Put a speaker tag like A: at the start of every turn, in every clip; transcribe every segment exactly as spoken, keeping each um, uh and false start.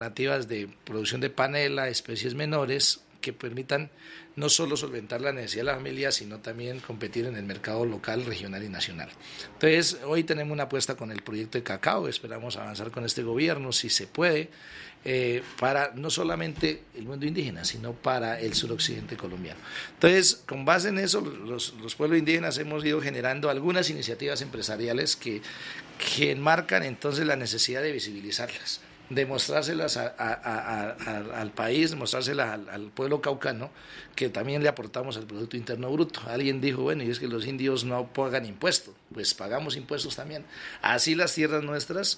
A: alternativas de producción de panela, especies menores, que permitan no solo solventar la necesidad de la familia, sino también competir en el mercado local, regional y nacional. Entonces, hoy tenemos una apuesta con el proyecto de cacao, esperamos avanzar con este gobierno, si se puede, eh, para no solamente el mundo indígena, sino para el suroccidente colombiano. Entonces, con base en eso, los, los pueblos indígenas hemos ido generando algunas iniciativas empresariales que, que enmarcan entonces la necesidad de visibilizarlas, demostrárselas a, a, a, a, al país, demostrárselas al, al pueblo caucano, que también le aportamos al Producto Interno Bruto. Alguien dijo, bueno, y es que los indios no pagan impuestos, pues pagamos impuestos también. Así las tierras nuestras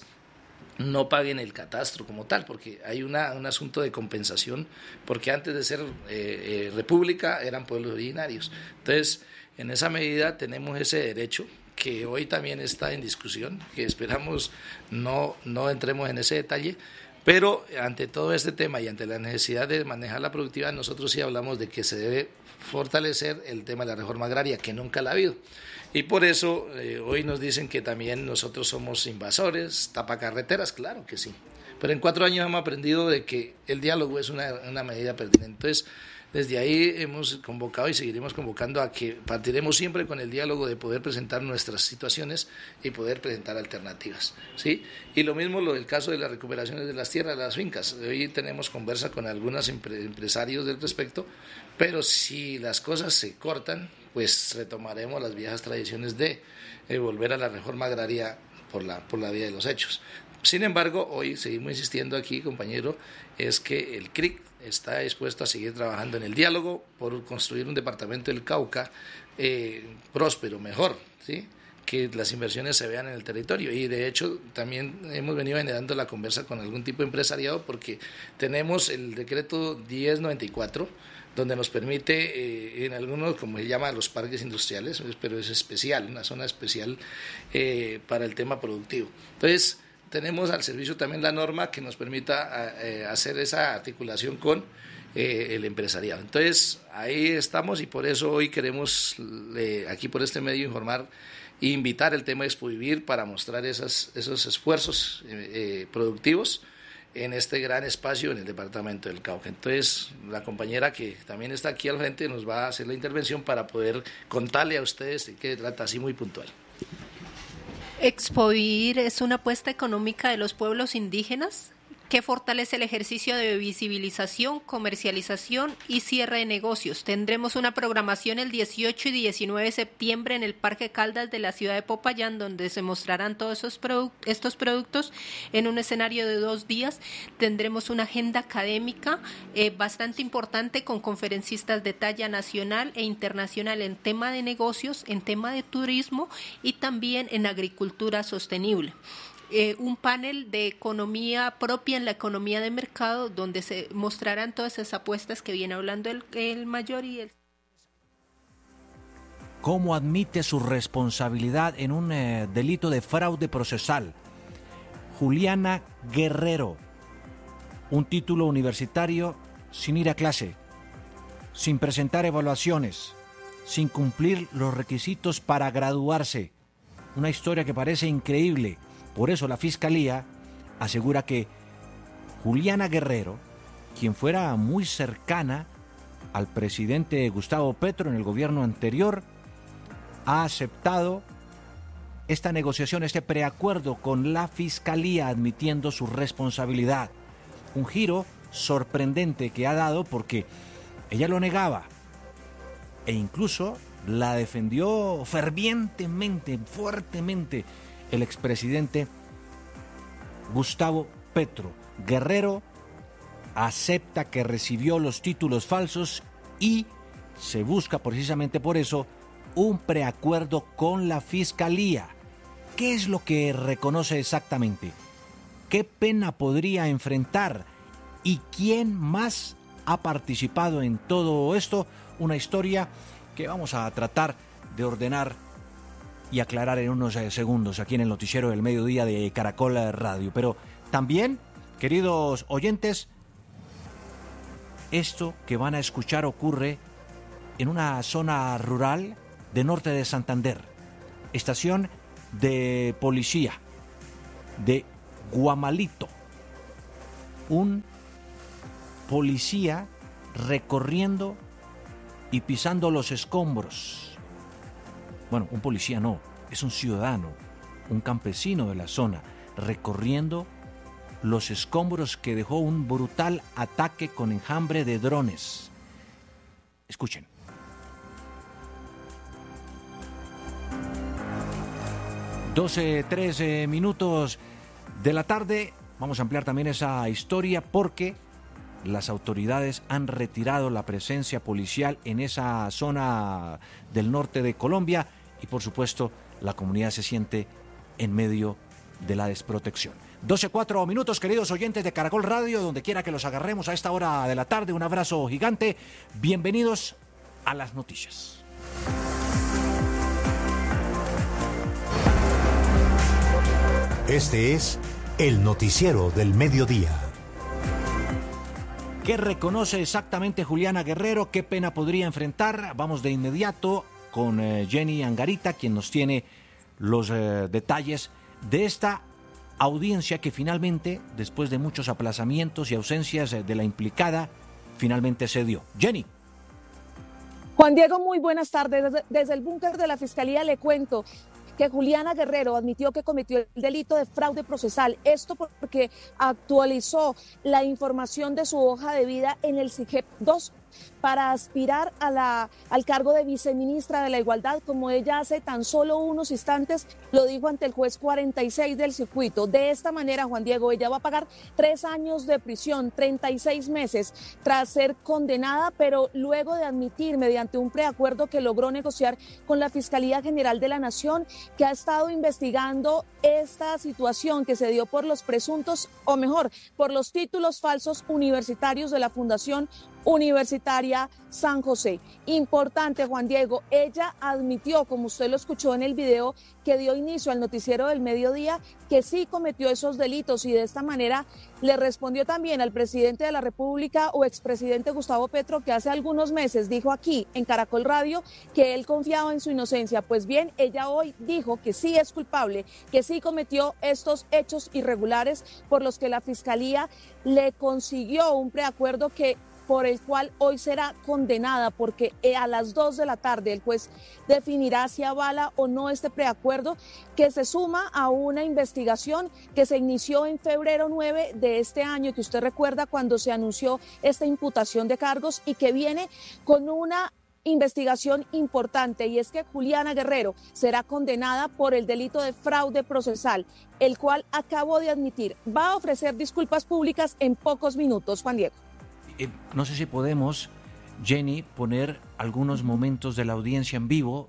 A: no paguen el catastro como tal, porque hay una, un asunto de compensación, porque antes de ser eh, eh, república eran pueblos originarios. Entonces, en esa medida tenemos ese derecho, que hoy también está en discusión, que esperamos no, no entremos en ese detalle, pero ante todo este tema y ante la necesidad de manejar la productividad, nosotros sí hablamos de que se debe fortalecer el tema de la reforma agraria, que nunca la ha habido. Y por eso eh, hoy nos dicen que también nosotros somos invasores, tapacarreteras, claro que sí. Pero en cuatro años hemos aprendido de que el diálogo es una, una medida pertinente. Entonces, desde ahí hemos convocado y seguiremos convocando a que partiremos siempre con el diálogo de poder presentar nuestras situaciones y poder presentar alternativas, ¿sí? Y lo mismo lo del caso de las recuperaciones de las tierras, de las fincas. Hoy tenemos conversa con algunos empresarios del respecto, pero si las cosas se cortan, pues retomaremos las viejas tradiciones de eh, volver a la reforma agraria por la, por la vía de los hechos. Sin embargo, hoy seguimos insistiendo aquí, compañero, es que el C R I C está dispuesto a seguir trabajando en el diálogo por construir un departamento del Cauca eh, próspero, mejor, ¿sí? Que las inversiones se vean en el territorio. Y de hecho también hemos venido generando la conversa con algún tipo de empresariado, porque tenemos el decreto diez noventa y cuatro, donde nos permite eh, en algunos, como se llama, los parques industriales, pero es especial, una zona especial eh, para el tema productivo. Entonces, tenemos al servicio también la norma que nos permita eh, hacer esa articulación con eh, el empresariado. Entonces, ahí estamos, y por eso hoy queremos eh, aquí por este medio informar e invitar el tema de Expovivir para mostrar esas, esos esfuerzos eh, eh, productivos en este gran espacio en el departamento del Cauca. Entonces, la compañera que también está aquí al frente nos va a hacer la intervención para poder contarle a ustedes de qué trata, así muy puntual.
B: Expovivir es una apuesta económica de los pueblos indígenas que fortalece el ejercicio de visibilización, comercialización y cierre de negocios. Tendremos una programación el dieciocho y diecinueve de septiembre en el Parque Caldas de la ciudad de Popayán, donde se mostrarán todos esos product- estos productos en un escenario de dos días. Tendremos una agenda académica eh, bastante importante con conferencistas de talla nacional e internacional en tema de negocios, en tema de turismo y también en agricultura sostenible. Eh, un panel de economía propia en la economía de mercado, donde se mostrarán todas esas apuestas que viene hablando el, el mayor y el...
C: ¿Cómo admite su responsabilidad en un eh, delito de fraude procesal? Juliana Guerrero, un título universitario sin ir a clase, sin presentar evaluaciones, sin cumplir los requisitos para graduarse. Una historia que parece increíble. Por eso la Fiscalía asegura que Juliana Guerrero, quien fuera muy cercana al presidente Gustavo Petro en el gobierno anterior, ha aceptado esta negociación, este preacuerdo con la Fiscalía, admitiendo su responsabilidad. Un giro sorprendente que ha dado porque ella lo negaba e incluso la defendió fervientemente, fuertemente, el expresidente Gustavo Petro. Guerrero acepta que recibió los títulos falsos y se busca precisamente por eso un preacuerdo con la Fiscalía. ¿Qué es lo que reconoce exactamente? ¿Qué pena podría enfrentar? ¿Y quién más ha participado en todo esto? Una historia que vamos a tratar de ordenar y aclarar en unos segundos aquí en el noticiero del mediodía de Caracol Radio. Pero también, queridos oyentes, esto que van a escuchar ocurre en una zona rural de norte de Santander, estación de policía de Guamalito. un policía recorriendo y pisando los escombros. Bueno, un policía no, es un ciudadano, un campesino de la zona, recorriendo los escombros que dejó un brutal ataque con enjambre de drones. Escuchen. doce, trece minutos de la tarde. Vamos a ampliar también esa historia porque las autoridades han retirado la presencia policial en esa zona del norte de Colombia y por supuesto la comunidad se siente en medio de la desprotección. doce, cuatro minutos, queridos oyentes de Caracol Radio, donde quiera que los agarremos a esta hora de la tarde, un abrazo gigante. Bienvenidos a las noticias.
D: Este es el noticiero del mediodía.
C: ¿Qué reconoce exactamente Juliana Guerrero? ¿Qué pena podría enfrentar? Vamos de inmediato con eh, Jenny Angarita, quien nos tiene los eh, detalles de esta audiencia que finalmente, después de muchos aplazamientos y ausencias eh, de la implicada, finalmente se dio. Jenny.
E: Juan Diego, muy buenas tardes. Desde, desde el búnker de la Fiscalía le cuento que Juliana Guerrero admitió que cometió el delito de fraude procesal. Esto porque actualizó la información de su hoja de vida en el SIGEP dos para aspirar a la, al cargo de viceministra de la Igualdad, como ella hace tan solo unos instantes lo dijo ante el juez cuarenta y seis del circuito. De esta manera, Juan Diego, ella va a pagar tres años de prisión, treinta y seis meses, tras ser condenada, pero luego de admitir mediante un preacuerdo que logró negociar con la Fiscalía General de la Nación, que ha estado investigando esta situación que se dio por los presuntos, o mejor, por los títulos falsos universitarios de la Fundación Universitaria San José. Importante, Juan Diego, ella admitió, como usted lo escuchó en el video que dio inicio al noticiero del mediodía, que sí cometió esos delitos y de esta manera le respondió también al presidente de la República o expresidente Gustavo Petro, que hace algunos meses dijo aquí en Caracol Radio que él confiaba en su inocencia. Pues bien, ella hoy dijo que sí es culpable, que sí cometió estos hechos irregulares por los que la Fiscalía le consiguió un preacuerdo que por el cual hoy será condenada, porque a las dos de la tarde el juez definirá si avala o no este preacuerdo, que se suma a una investigación que se inició en febrero nueve de este año, que usted recuerda cuando se anunció esta imputación de cargos, y que viene con una investigación importante, y es que Juliana Guerrero será condenada por el delito de fraude procesal, el cual acabo de admitir. Va a ofrecer disculpas públicas en pocos minutos, Juan Diego.
C: Eh, no sé si podemos, Jenny, poner algunos momentos de la audiencia en vivo.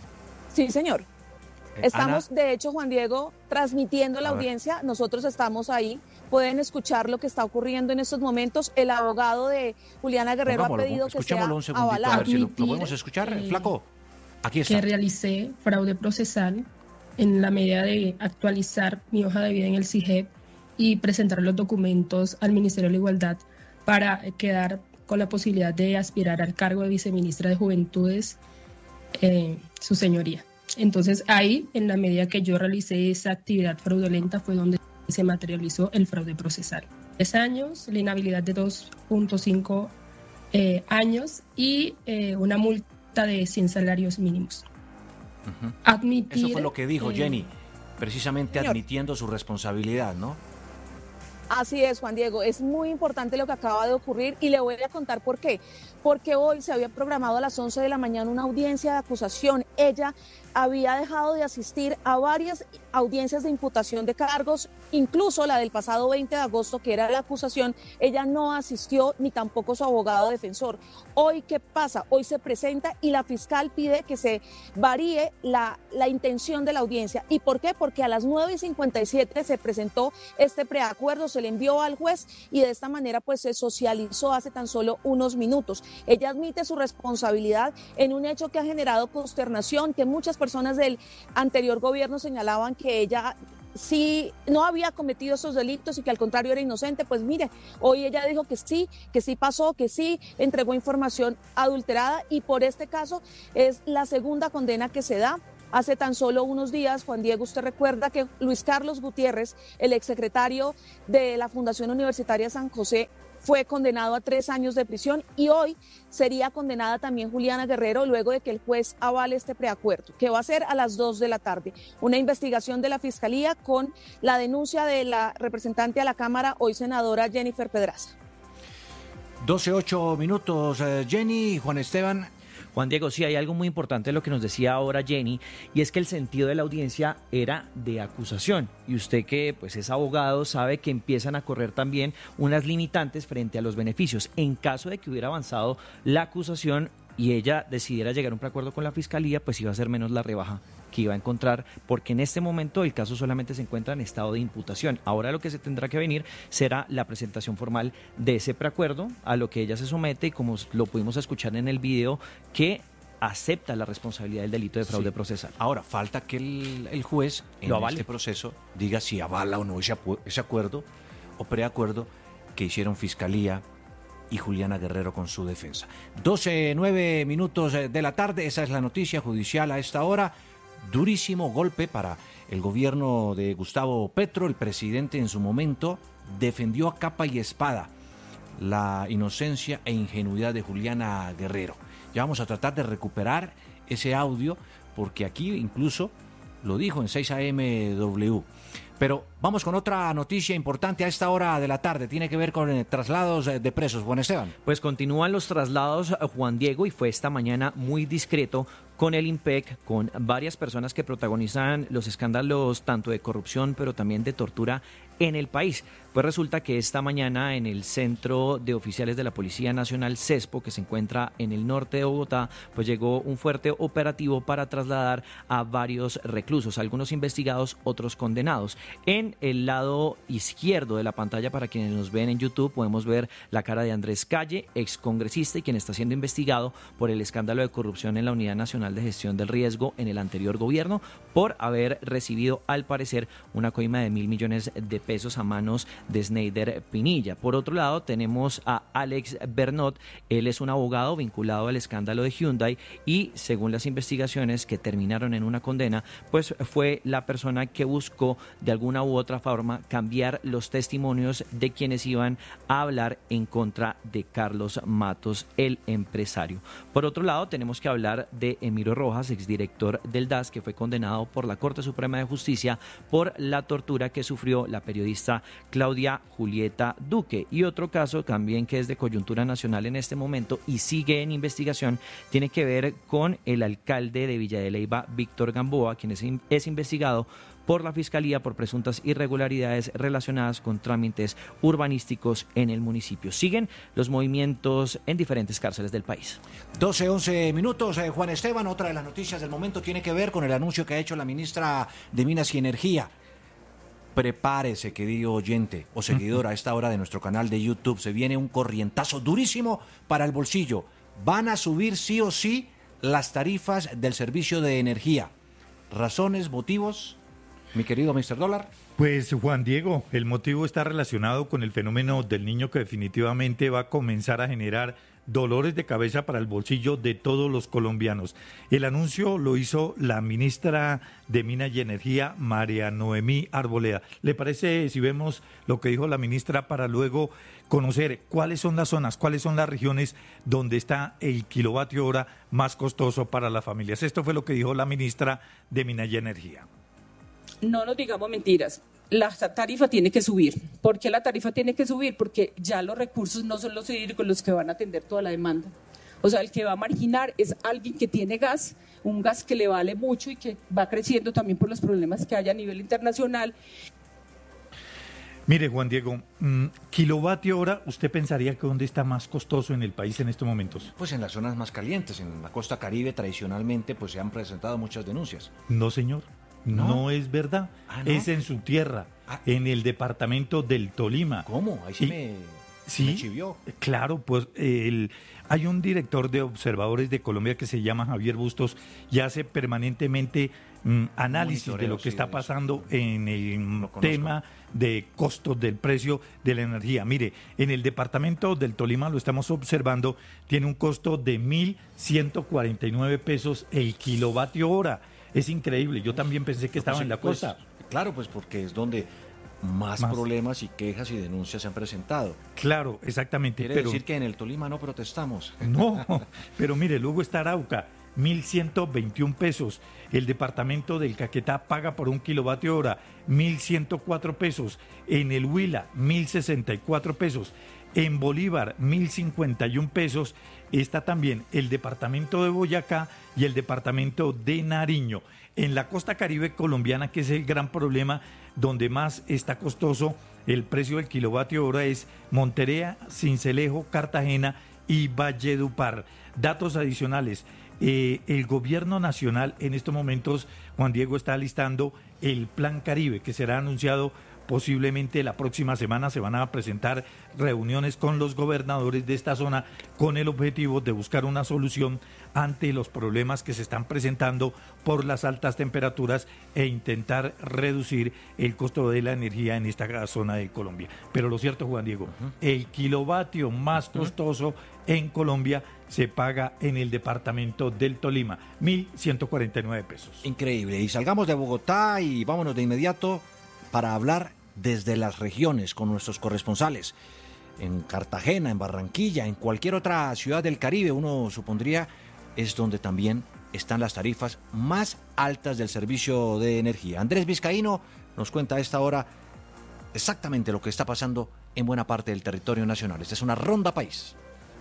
E: Sí, señor.
C: Eh,
E: estamos,
C: Ana.
E: de hecho, Juan Diego, transmitiendo la audiencia. Nosotros estamos ahí. Pueden escuchar lo que está ocurriendo en estos momentos. El abogado de Juliana Guerrero ha pedido que sea
C: un segundito,
E: avalado.
C: a ver si lo, lo podemos escuchar. Eh, Flaco, aquí está.
F: Que realicé fraude procesal en la medida de actualizar mi hoja de vida en el SIGEP y presentar los documentos al Ministerio de la Igualdad para quedar con la posibilidad de aspirar al cargo de viceministra de Juventudes, eh, su señoría. Entonces ahí, en la medida que yo realicé esa actividad fraudulenta, fue donde se materializó el fraude procesal. Tres años, la inhabilidad de dos punto cinco eh, años y eh, una multa de cien salarios mínimos.
C: Uh-huh.
F: Admitir,
C: Eso fue lo que dijo
F: eh,
C: Jenny, precisamente
E: señor.
C: admitiendo su responsabilidad, ¿no?
E: Así es, Juan Diego, es muy importante lo que acaba de ocurrir y le voy a contar por qué. Porque hoy se había programado a las once de la mañana una audiencia de acusación. Ella había dejado de asistir a varias audiencias de imputación de cargos, incluso la del pasado veinte de agosto, que era la acusación. Ella no asistió, ni tampoco su abogado defensor. Hoy, ¿qué pasa? Hoy se presenta y la fiscal pide que se varíe la, la intención de la audiencia. ¿Y por qué? Porque a las nueve y cincuenta y siete se presentó este preacuerdo, se le envió al juez y de esta manera pues se socializó hace tan solo unos minutos. Ella admite su responsabilidad en un hecho que ha generado consternación, que muchas personas del anterior gobierno señalaban que ella sí no había cometido esos delitos y que al contrario era inocente. Pues mire, hoy ella dijo que sí, que sí pasó, que sí entregó información adulterada y por este caso es la segunda condena que se da Hace tan solo unos días, Juan Diego, usted recuerda que Luis Carlos Gutiérrez, el exsecretario de la Fundación Universitaria San José, fue condenado a tres años de prisión y hoy sería condenada también Juliana Guerrero luego de que el juez avale este preacuerdo, que va a ser a las dos de la tarde. Una investigación de la Fiscalía con la denuncia de la representante a la Cámara, hoy senadora Jennifer Pedraza.
C: doce, ocho minutos, Jenny, Juan Esteban.
G: Juan Diego, sí, hay algo muy importante de lo que nos decía ahora Jenny, y es que el sentido de la audiencia era de acusación. Y usted que pues es abogado sabe que empiezan a correr también unas limitantes frente a los beneficios. En caso de que hubiera avanzado la acusación y ella decidiera llegar a un preacuerdo con la Fiscalía, pues iba a ser menos la rebaja que iba a encontrar, porque en este momento el caso solamente se encuentra en estado de imputación. Ahora lo que se tendrá que venir será la presentación formal de ese preacuerdo, a lo que ella se somete, y como lo pudimos escuchar en el video, que acepta la responsabilidad del delito de fraude
C: sí.
G: procesal.
C: Ahora, falta que el, el juez en este proceso diga si avala o no ese, ese acuerdo o preacuerdo que hicieron Fiscalía y Juliana Guerrero con su defensa. doce, nueve minutos de la tarde, esa es la noticia judicial a esta hora. Durísimo golpe para el gobierno de Gustavo Petro. El presidente en su momento defendió a capa y espada la inocencia e ingenuidad de Juliana Guerrero. Ya vamos a tratar de recuperar ese audio porque aquí incluso lo dijo en seis A M W. Pero vamos con otra noticia importante a esta hora de la tarde. Tiene que ver con eh, traslados eh, de presos. Juan Esteban.
G: Pues continúan los traslados, Juan Diego, y fue esta mañana muy discreto con el IMPEC, con varias personas que protagonizan los escándalos tanto de corrupción pero también de tortura en el país. Pues resulta que esta mañana en el Centro de Oficiales de la Policía Nacional, CESPO, que se encuentra en el norte de Bogotá, pues llegó un fuerte operativo para trasladar a varios reclusos, algunos investigados, otros condenados. En el lado izquierdo de la pantalla, para quienes nos ven en YouTube, podemos ver la cara de Andrés Calle, excongresista y quien está siendo investigado por el escándalo de corrupción en la Unidad Nacional de Gestión del Riesgo en el anterior gobierno, por haber recibido, al parecer, una coima de mil millones de pesos a manos de Snyder Pinilla. Por otro lado, tenemos a Alex Bernot. Él es un abogado vinculado al escándalo de Hyundai y, según las investigaciones que terminaron en una condena, pues fue la persona que buscó de alguna u otra forma cambiar los testimonios de quienes iban a hablar en contra de Carlos Matos, el empresario. Por otro lado, tenemos que hablar de Emiro Rojas, exdirector del D A S, que fue condenado por la Corte Suprema de Justicia por la tortura que sufrió la periodista Claudia Julieta Duque. Y otro caso también que es de coyuntura nacional en este momento y sigue en investigación, tiene que ver con el alcalde de Villa de Leyva, Víctor Gamboa, quien es, es investigado por la Fiscalía por presuntas irregularidades relacionadas con trámites urbanísticos en el municipio. Siguen los movimientos en diferentes cárceles del país.
C: doce, once minutos, eh, Juan Esteban. Otra de las noticias del momento tiene que ver con el anuncio que ha hecho la ministra de Minas y Energía. Prepárese, querido oyente o seguidor a esta hora de nuestro canal de YouTube. Se viene un corrientazo durísimo para el bolsillo. Van a subir sí o sí las tarifas del servicio de energía. ¿Razones, motivos, mi querido mister Dólar?
H: Pues Juan Diego, el motivo está relacionado con el fenómeno del niño que definitivamente va a comenzar a generar dolores de cabeza para el bolsillo de todos los colombianos. El anuncio lo hizo la ministra de Minas y Energía, María Noemí Arboleda. ¿Le parece si vemos lo que dijo la ministra para luego conocer cuáles son las zonas, cuáles son las regiones donde está el kilovatio hora más costoso para las familias? Esto fue lo que dijo la ministra de Minas y Energía.
I: No nos digamos mentiras. La tarifa tiene que subir. ¿Por qué la tarifa tiene que subir? Porque ya los recursos no son los hídricos los que van a atender toda la demanda. O sea, el que va a marginar es alguien que tiene gas, un gas que le vale mucho y que va creciendo también por los problemas que hay a nivel internacional.
H: Mire, Juan Diego, mmm, kilovatio hora, ¿usted pensaría que dónde está más costoso en el país en estos momentos?
C: Pues en las zonas más calientes, en la costa Caribe tradicionalmente pues se han presentado muchas denuncias.
H: No, señor. No, no es verdad, ah, ¿no? Es en su tierra, ah. en el departamento del Tolima.
C: ¿Cómo? Ahí sí y, me,
H: sí,
C: me chivió.
H: Claro, pues el, hay un director de observadores de Colombia que se llama Javier Bustos y hace permanentemente mm, análisis de lo que sí, está pasando en el tema de costos del precio de la energía. Mire, en el departamento del Tolima, lo estamos observando, tiene un costo de mil ciento cuarenta y nueve pesos el kilovatio hora. Es increíble, yo también pensé que estaba
C: pues,
H: en la
C: pues,
H: costa.
C: Claro, pues porque es donde más, más problemas y quejas y denuncias se han presentado.
H: Claro, exactamente.
C: Quiere
H: pero,
C: decir que en el Tolima no protestamos.
H: No, pero mire, luego está Arauca, mil ciento veintiún pesos. El departamento del Caquetá paga por un kilovatio hora mil ciento cuatro pesos. En el Huila, mil sesenta y cuatro pesos. En Bolívar, mil cincuenta y un pesos. Está también el departamento de Boyacá y el departamento de Nariño. En la costa caribe colombiana, que es el gran problema, donde más está costoso el precio del kilovatio hora, es Montería, Sincelejo, Cartagena y Valledupar. Datos adicionales. Eh, el gobierno nacional en estos momentos, Juan Diego, está listando el Plan Caribe, que será anunciado posiblemente la próxima semana. Se van a presentar reuniones con los gobernadores de esta zona con el objetivo de buscar una solución ante los problemas que se están presentando por las altas temperaturas e intentar reducir el costo de la energía en esta zona de Colombia. Pero lo cierto, Juan Diego, uh-huh. el kilovatio más costoso en Colombia se paga en el departamento del Tolima, mil ciento cuarenta y nueve pesos.
C: Increíble. Y salgamos de Bogotá y vámonos de inmediato para hablar desde las regiones con nuestros corresponsales. En Cartagena, en Barranquilla, en cualquier otra ciudad del Caribe, uno supondría, es donde también están las tarifas más altas del servicio de energía. Andrés Vizcaíno nos cuenta a esta hora exactamente lo que está pasando en buena parte del territorio nacional. Esta es una ronda país.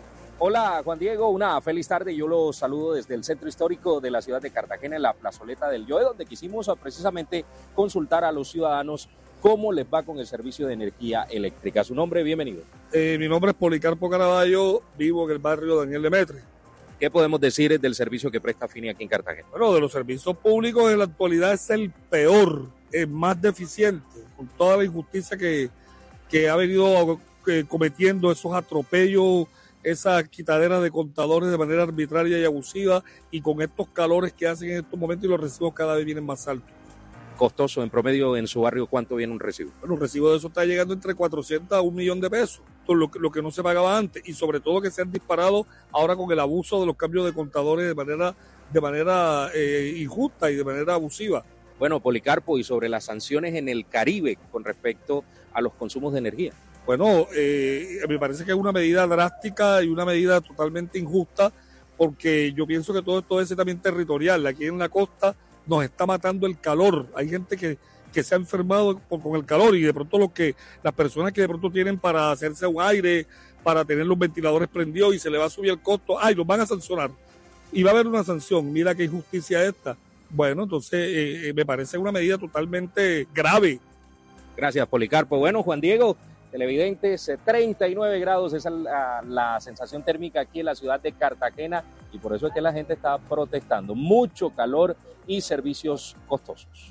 J: Hola Juan Diego, una feliz tarde. Yo los saludo desde el centro histórico de la ciudad de Cartagena, en la plazoleta del Yoe, donde quisimos precisamente consultar a los ciudadanos cómo les va con el servicio de energía eléctrica. Su nombre, bienvenido.
K: Eh, mi nombre es Policarpo Caraballo, vivo en el barrio Daniel Demetri.
J: ¿Qué podemos decir del servicio que presta Fini aquí en Cartagena?
K: Bueno, de los servicios públicos en la actualidad es el peor, es más deficiente, con toda la injusticia que, que ha venido eh, cometiendo, esos atropellos, esa quitadera de contadores de manera arbitraria y abusiva, y con estos calores que hacen en estos momentos, y los recibos cada vez vienen más altos.
J: Costoso, en promedio en su barrio, ¿cuánto viene un recibo?
K: Bueno, un recibo de eso está llegando entre cuatrocientos a un millón de pesos, lo que, lo que no se pagaba antes, y sobre todo que se han disparado ahora con el abuso de los cambios de contadores de manera, de manera eh, injusta y de manera abusiva.
J: Bueno, Policarpo, y sobre las sanciones en el Caribe con respecto a los consumos de energía.
K: Bueno, eh, me parece que es una medida drástica y una medida totalmente injusta, porque yo pienso que todo esto es también territorial. Aquí en la costa nos está matando el calor. Hay gente que, que se ha enfermado con, con el calor, y de pronto lo que las personas que de pronto tienen para hacerse un aire, para tener los ventiladores prendidos, y se le va a subir el costo, ¡ay, los van a sancionar! Y va a haber una sanción. Mira qué injusticia esta. Bueno, entonces eh, me parece una medida totalmente grave.
J: Gracias, Policarpo. Bueno, Juan Diego, televidentes, treinta y nueve grados es la, la sensación térmica aquí en la ciudad de Cartagena, y por eso es que la gente está protestando. Mucho calor y servicios costosos.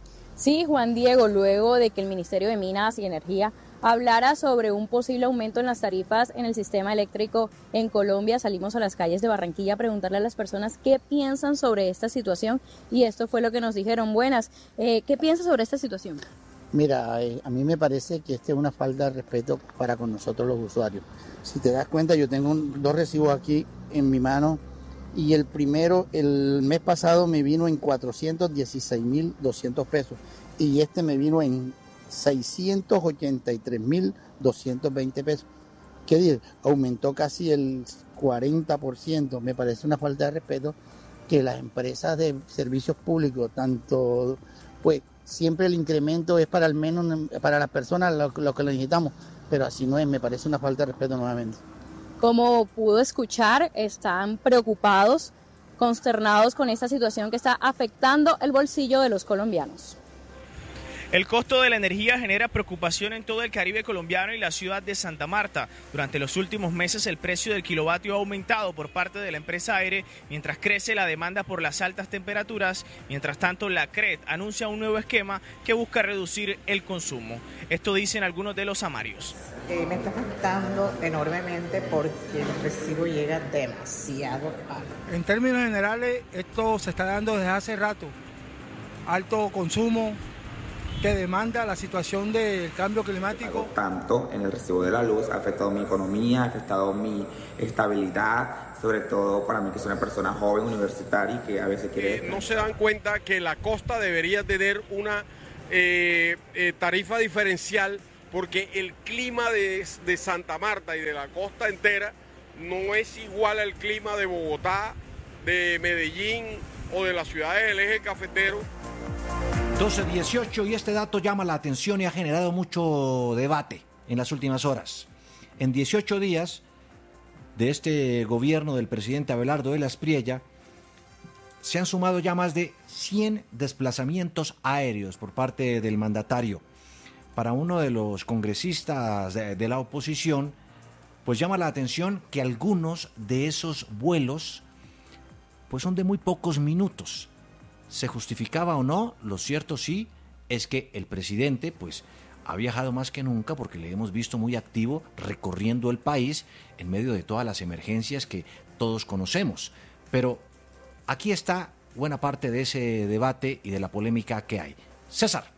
L: Sí, Juan Diego, luego de que el Ministerio de Minas y Energía hablara sobre un posible aumento en las tarifas en el sistema eléctrico en Colombia, salimos a las calles de Barranquilla a preguntarle a las personas qué piensan sobre esta situación, y esto fue lo que nos dijeron. Buenas, eh, ¿qué piensas sobre esta situación?
M: Mira, eh, a mí me parece que esta es una falta de respeto para con nosotros los usuarios. Si te das cuenta, yo tengo un, dos recibos aquí en mi mano, y el primero, el mes pasado me vino en cuatrocientos dieciséis mil doscientos pesos, y este me vino en seiscientos ochenta y tres mil doscientos veinte pesos. ¿Qué decir? Aumentó casi el cuarenta por ciento. Me parece una falta de respeto que las empresas de servicios públicos, tanto, pues, siempre el incremento es para al menos para las personas lo, lo que lo necesitamos, pero así no es. Me parece una falta de respeto nuevamente.
L: Como pudo escuchar, están preocupados, consternados con esta situación que está afectando el bolsillo de los colombianos.
N: El costo de la energía genera preocupación en todo el Caribe colombiano y la ciudad de Santa Marta. Durante los últimos meses el precio del kilovatio ha aumentado por parte de la empresa Aire, mientras crece la demanda por las altas temperaturas. Mientras tanto, la C R E T anuncia un nuevo esquema que busca reducir el consumo. Esto dicen algunos de los amarios.
O: Eh, me está afectando enormemente porque el recibo llega demasiado alto.
P: En términos generales, esto se está dando desde hace rato. Alto consumo, que demanda la situación del cambio climático.
Q: Tanto en el recibo de la luz, ha afectado mi economía, ha afectado mi estabilidad, sobre todo para mí que soy una persona joven, universitaria y que a veces quiere...
R: Eh, no se dan cuenta que la costa debería tener una eh, eh, tarifa diferencial porque el clima de, de Santa Marta y de la costa entera no es igual al clima de Bogotá, de Medellín o de las ciudades del eje cafetero.
C: doce dieciocho, y este dato llama la atención y ha generado mucho debate en las últimas horas. En dieciocho días de este gobierno del presidente Abelardo de la Espriella se han sumado ya más de cien desplazamientos aéreos por parte del mandatario. Para uno de los congresistas de, de la oposición, pues llama la atención que algunos de esos vuelos pues son de muy pocos minutos. ¿Se justificaba o no? Lo cierto sí es que el presidente pues ha viajado más que nunca porque le hemos visto muy activo recorriendo el país en medio de todas las emergencias que todos conocemos. Pero aquí está buena parte de ese debate y de la polémica que hay. César.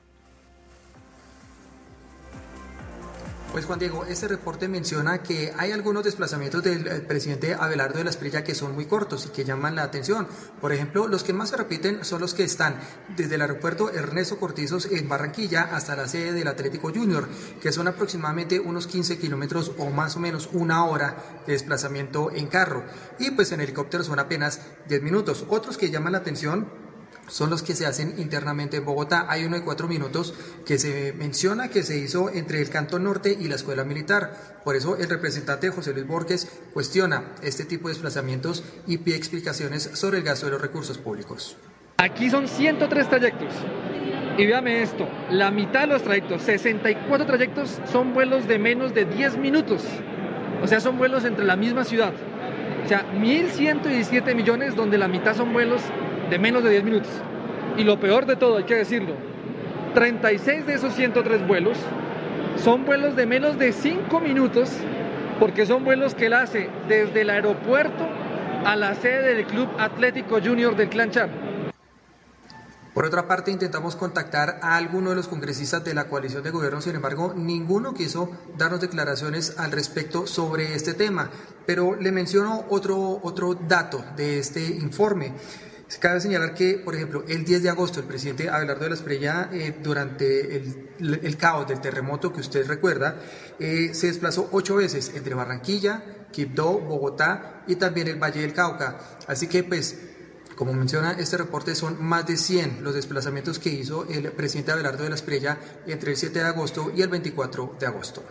S: Pues Juan Diego, este reporte menciona que hay algunos desplazamientos del presidente Abelardo de la Espriella que son muy cortos y que llaman la atención. Por ejemplo, los que más se repiten son los que están desde el aeropuerto Ernesto Cortizos en Barranquilla hasta la sede del Atlético Junior, que son aproximadamente unos quince kilómetros o más o menos una hora de desplazamiento en carro. Y pues en helicóptero son apenas diez minutos. Otros que llaman la atención son los que se hacen internamente en Bogotá. Hay uno de cuatro minutos que se menciona que se hizo entre el Cantón Norte y la Escuela Militar. Por eso el representante José Luis Borges cuestiona este tipo de desplazamientos y pide explicaciones sobre el gasto de los recursos públicos.
T: Aquí son ciento tres trayectos. Y véame esto, la mitad de los trayectos, sesenta y cuatro trayectos, son vuelos de menos de diez minutos. O sea, son vuelos entre la misma ciudad. O sea, mil ciento diecisiete millones donde la mitad son vuelos de menos de diez minutos. Y lo peor de todo, hay que decirlo, treinta y seis de esos ciento tres vuelos son vuelos de menos de cinco minutos, porque son vuelos que él hace desde el aeropuerto a la sede del Club Atlético Junior del Clan Char.
S: Por otra parte, intentamos contactar a alguno de los congresistas de la coalición de gobierno, sin embargo, ninguno quiso darnos declaraciones al respecto sobre este tema. Pero le menciono otro, otro dato de este informe. Cabe señalar que, por ejemplo, el diez de agosto el presidente Abelardo de la Espriella, eh, durante el, el caos del terremoto que usted recuerda, eh, se desplazó ocho veces entre Barranquilla, Quibdó, Bogotá y también el Valle del Cauca. Así que, pues, como menciona este reporte, son más de cien los desplazamientos que hizo el presidente Abelardo de la Espriella entre el siete de agosto y el veinticuatro de agosto.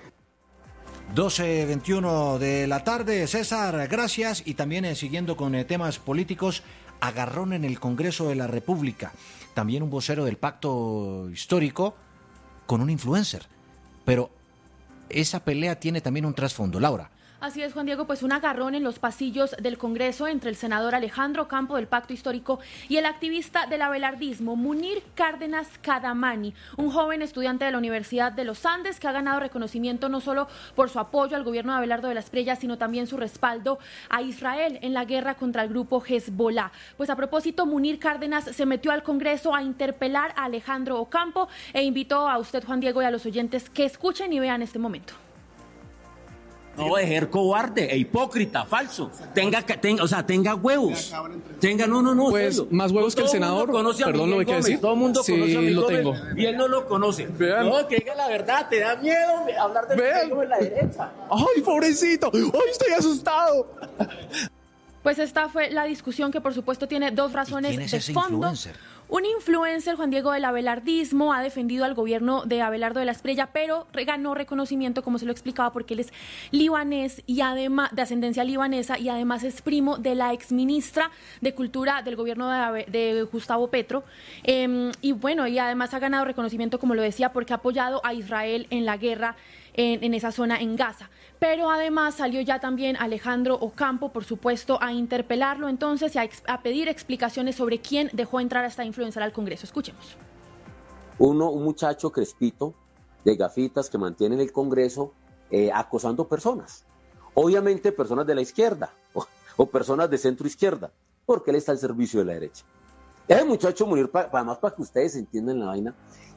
C: doce veintiuno de la tarde, César, gracias. Y también eh, siguiendo con eh, temas políticos, agarrón en el Congreso de la República. También un vocero del pacto histórico con un influencer. Pero esa pelea tiene también un trasfondo. Laura.
U: Así es, Juan Diego, pues un agarrón en los pasillos del Congreso entre el senador Alejandro Campo del Pacto Histórico y el activista del abelardismo, Munir Cárdenas Cadamani, un joven estudiante de la Universidad de los Andes que ha ganado reconocimiento no solo por su apoyo al gobierno de Abelardo de la Espriella, sino también su respaldo a Israel en la guerra contra el grupo Hezbollah. Pues a propósito, Munir Cárdenas se metió al Congreso a interpelar a Alejandro Ocampo e invitó a usted, Juan Diego, y a los oyentes que escuchen y vean este momento.
V: No, es cobarde e hipócrita, falso. Tenga, tenga, o sea, tenga huevos. Tenga, no, no, no.
W: Pues
V: serio.
W: más huevos que el senador. Perdón, lo que decir.
V: Todo el mundo
W: sí,
V: conoce a Miguel
W: lo
V: Gómez,
W: tengo.
V: Y él no lo conoce.
W: Vean.
V: No, que diga la verdad. Te da miedo hablar de en la derecha.
W: Ay, pobrecito. Ay, estoy asustado.
U: Pues esta fue la discusión que, por supuesto, tiene dos razones
C: ¿Quién es
U: de
C: ese
U: fondo.
C: influencer?
U: Un influencer, Juan Diego, del abelardismo, ha defendido al gobierno de Abelardo de la Espriella, pero ganó reconocimiento, como se lo explicaba, porque él es libanés y además de ascendencia libanesa y además es primo de la exministra de Cultura del gobierno de, de Gustavo Petro. Eh, y bueno, y además ha ganado reconocimiento, como lo decía, porque ha apoyado a Israel en la guerra En, en esa zona en Gaza. Pero además salió ya también Alejandro Ocampo, por supuesto, a interpelarlo entonces y a, a pedir explicaciones sobre quién dejó entrar a esta influencer al Congreso. Escuchemos.
V: Uno, un muchacho crespito de gafitas que mantiene en el Congreso eh, acosando personas. Obviamente personas de la izquierda o, o personas de centro izquierda, porque él está al servicio de la derecha. Ese muchacho Munir, pa, además para que ustedes entiendan la vaina,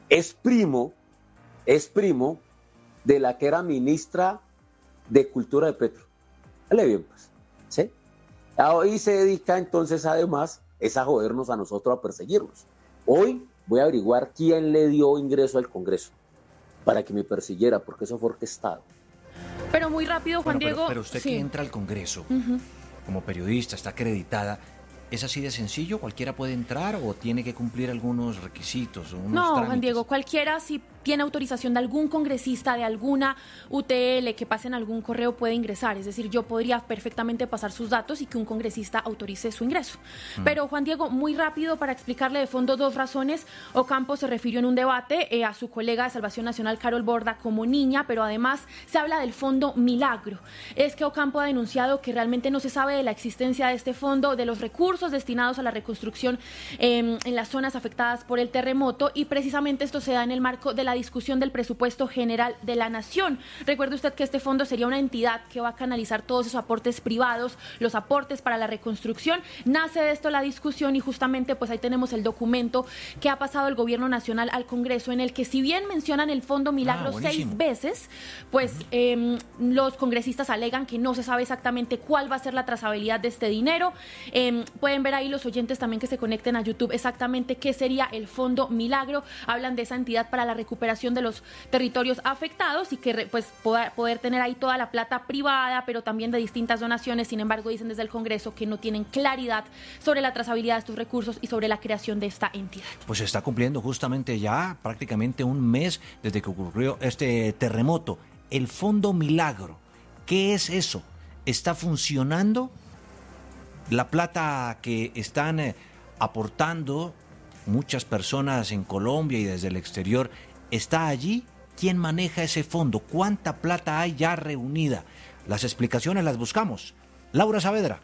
V: es primo, es primo de la que era ministra de Cultura de Petro. Dale bien, pues, ¿sí? Y se dedica entonces además es a jodernos a nosotros, a perseguirnos. Hoy voy a averiguar quién le dio ingreso al Congreso para que me persiguiera, porque eso fue orquestado.
U: Pero muy rápido, Juan
C: bueno, pero,
U: Diego.
C: Pero usted
U: sí.
C: que entra al Congreso
U: Uh-huh.
C: como periodista, está acreditada, ¿es así de sencillo? ¿Cualquiera puede entrar o tiene que cumplir algunos requisitos o unos
U: No,
C: trámites?
U: Juan Diego, cualquiera, si tiene autorización de algún congresista, de alguna U T L, que pase en algún correo, puede ingresar. Es decir, yo podría perfectamente pasar sus datos y que un congresista autorice su ingreso. Mm. Pero, Juan Diego, muy rápido para explicarle de fondo dos razones. Ocampo se refirió en un debate eh, a su colega de Salvación Nacional, Carol Borda, como niña, pero además se habla del Fondo Milagro. Es que Ocampo ha denunciado que realmente no se sabe de la existencia de este fondo, de los recursos destinados a la reconstrucción eh, en las zonas afectadas por el terremoto, y precisamente esto se da en el marco de la discusión del presupuesto general de la nación. Recuerde usted que este fondo sería una entidad que va a canalizar todos esos aportes privados, los aportes para la reconstrucción. Nace de esto la discusión y justamente pues ahí tenemos el documento que ha pasado el gobierno nacional al Congreso, en el que si bien mencionan el Fondo Milagro ah, seis veces, pues uh-huh. eh, los congresistas alegan que no se sabe exactamente cuál va a ser la trazabilidad de este dinero. Eh, pueden ver ahí los oyentes también que se conecten a YouTube exactamente qué sería el Fondo Milagro. Hablan de esa entidad para la recuperación de los territorios afectados y que pues poder, poder tener ahí toda la plata privada, pero también de distintas donaciones. Sin embargo, dicen desde el Congreso que no tienen claridad sobre la trazabilidad de estos recursos y sobre la creación de esta entidad.
C: Pues se está cumpliendo justamente ya prácticamente un mes desde que ocurrió este terremoto. El Fondo Milagro, ¿qué es eso? ¿Está funcionando? La plata que están eh, aportando muchas personas en Colombia y desde el exterior, ¿está allí? ¿Quién maneja ese fondo? ¿Cuánta plata hay ya reunida? Las explicaciones las buscamos. Laura Saavedra.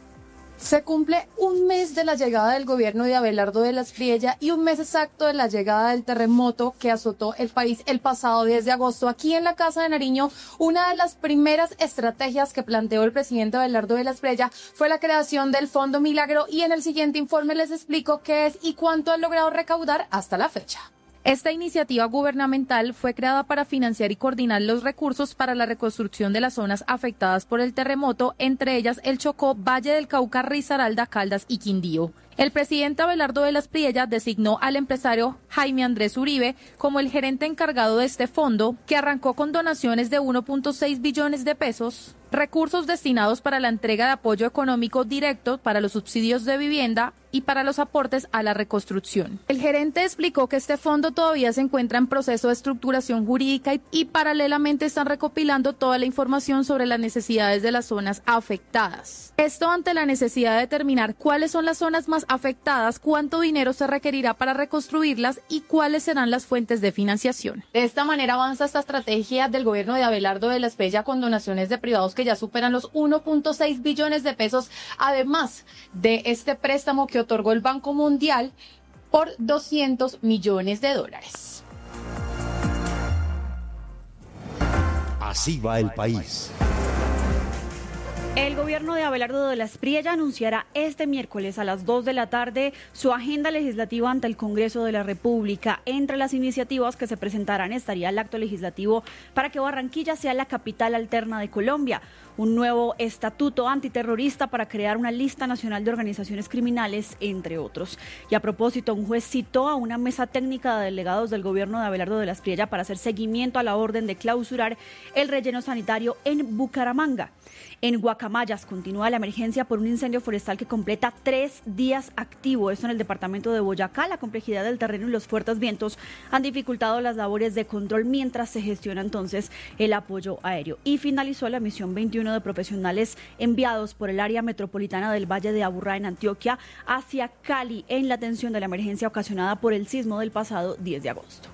A: Se cumple un mes de la llegada del gobierno de Abelardo de la Espriella y un mes exacto de la llegada del terremoto que azotó el país el pasado diez de agosto. Aquí en la Casa de Nariño, una de las primeras estrategias que planteó el presidente Abelardo de la Espriella fue la creación del Fondo Milagro, y en el siguiente informe les explico qué es y cuánto han logrado recaudar hasta la fecha. Esta iniciativa gubernamental fue creada para financiar y coordinar los recursos para la reconstrucción de las zonas afectadas por el terremoto, entre ellas el Chocó, Valle del Cauca, Risaralda, Caldas y Quindío. El presidente Abelardo de la Espriella designó al empresario Jaime Andrés Uribe como el gerente encargado de este fondo, que arrancó con donaciones de uno punto seis billones de pesos, recursos destinados para la entrega de apoyo económico directo para los subsidios de vivienda y para los aportes a la reconstrucción. El gerente explicó que este fondo todavía se encuentra en proceso de estructuración jurídica y, y paralelamente están recopilando toda la información sobre las necesidades de las zonas afectadas. Esto ante la necesidad de determinar cuáles son las zonas más afectadas, cuánto dinero se requerirá para reconstruirlas y cuáles serán las fuentes de financiación. De esta manera avanza esta estrategia del gobierno de Abelardo de la Espriella con donaciones de privados que ya superan los uno punto seis billones de pesos, además de este préstamo que otorgó el Banco Mundial por doscientos millones de dólares.
B: Así va el país.
D: El gobierno de Abelardo de la Espriella anunciará este miércoles a las dos de la tarde su agenda legislativa ante el Congreso de la República. Entre las iniciativas que se presentarán estaría el acto legislativo para que Barranquilla sea la capital alterna de Colombia, un nuevo estatuto antiterrorista para crear una lista nacional de organizaciones criminales, entre otros. Y a propósito, un juez citó a una mesa técnica de delegados del gobierno de Abelardo de la Espriella para hacer seguimiento a la orden de clausurar el relleno sanitario en Bucaramanga. En Guacamayas continúa la emergencia por un incendio forestal que completa tres días activo. Esto en el departamento de Boyacá. La complejidad del terreno y los fuertes vientos han dificultado las labores de control mientras se gestiona entonces el apoyo aéreo. Y finalizó la misión veintiuno de profesionales enviados por el área metropolitana del Valle de Aburrá en Antioquia hacia Cali en la atención de la emergencia ocasionada por el sismo del pasado diez de agosto.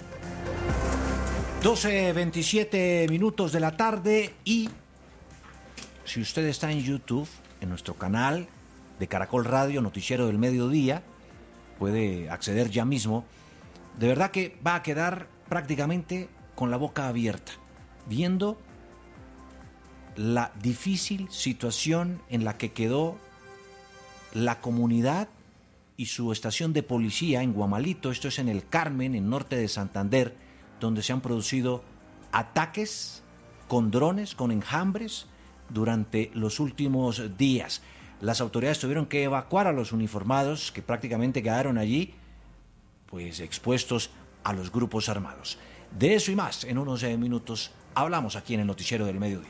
C: doce veintisiete minutos de la tarde y si usted está en YouTube, en nuestro canal de Caracol Radio, Noticiero del Mediodía, puede acceder ya mismo. De verdad que va a quedar prácticamente con la boca abierta, viendo la difícil situación en la que quedó la comunidad y su estación de policía en Guamalito, esto es en el Carmen, en norte de Santander, donde se han producido ataques con drones, con enjambres, durante los últimos días. Las autoridades tuvieron que evacuar a los uniformados que prácticamente quedaron allí, pues expuestos a los grupos armados. De eso y más, en unos eh, minutos hablamos aquí en el Noticiero del Mediodía.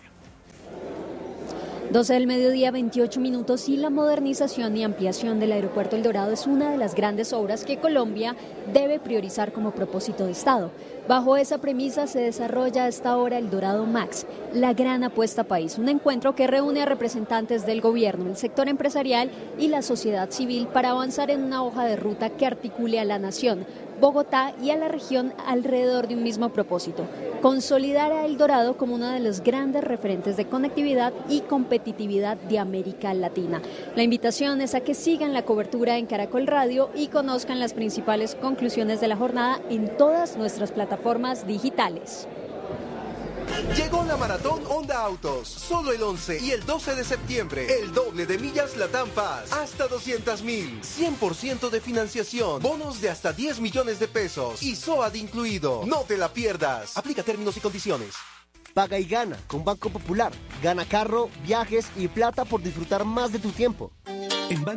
E: doce del mediodía, veintiocho minutos, y la modernización y ampliación del aeropuerto El Dorado es una de las grandes obras que Colombia debe priorizar como propósito de Estado. Bajo esa premisa se desarrolla a esta hora El Dorado Max, la gran apuesta país, un encuentro que reúne a representantes del gobierno, el sector empresarial y la sociedad civil para avanzar en una hoja de ruta que articule a la nación, Bogotá y a la región alrededor de un mismo propósito: consolidar a El Dorado como uno de los grandes referentes de conectividad y competitividad de América Latina. La invitación es a que sigan la cobertura en Caracol Radio y conozcan las principales conclusiones de la jornada en todas nuestras plataformas digitales.
F: Llegó la Maratón Honda Autos, solo el once y el doce de septiembre, el doble de millas Latam Paz, hasta doscientos mil, cien por ciento de financiación, bonos de hasta diez millones de pesos y S O A D incluido. No te la pierdas, aplica términos y condiciones.
G: Paga y gana con Banco Popular, gana carro, viajes y plata por disfrutar más de tu tiempo.
F: En